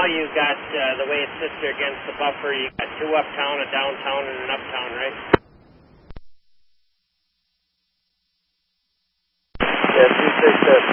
now you got, the way it sits there against the buffer, you got two uptown, a downtown, and an uptown, right? Yeah, 267.